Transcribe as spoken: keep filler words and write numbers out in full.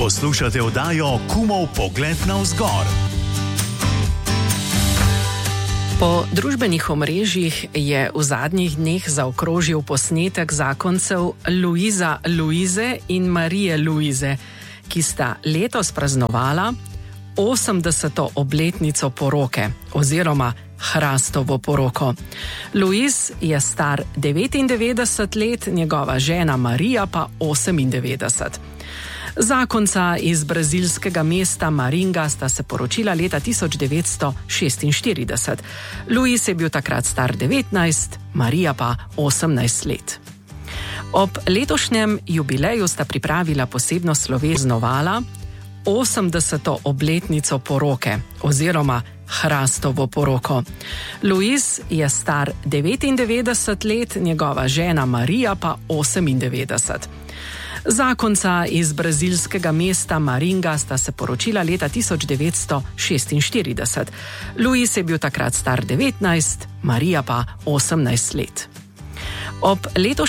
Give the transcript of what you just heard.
Poslušate oddajo Kumov pogled navzgor. Po družbenih omrežjih je v zadnjih dneh zaokrožil posnetek zakoncev Luiza Luize in Marije Luize, ki sta letos praznovala osemdeseto obletnico poroke oziroma hrastovo poroko. Luiz je star devetindevetdeset let, njegova žena Marija pa osemindevetdeset. Zakonca iz brazilskega mesta Maringa sta se poročila leta tisoč devetsto šestinštirideset. Luiz je bil takrat star devetnajst, Marija pa osemnajst let. Ob letošnjem jubileju sta pripravila posebno slovesnovala osemdeseto obletnico poroke oziroma hrastovo poroko. Luiz je star devetindevetdeset let, njegova žena Marija pa osemindevetdeset. Zakonca iz brazilskega mesta Maringa sta se poročila leta tisoč devetsto šestinštirideset. Luiz je bil takrat star devetnajst, Marija pa osemnajst let. Ob letošnjem